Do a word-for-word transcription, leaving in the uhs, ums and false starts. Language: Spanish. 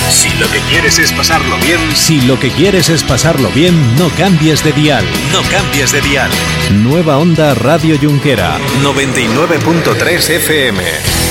Si lo que quieres es pasarlo bien, Si lo que quieres es pasarlo bien, no cambies de dial. no cambies de dial. Nueva Onda Radio Junquera. noventa y nueve punto tres F M.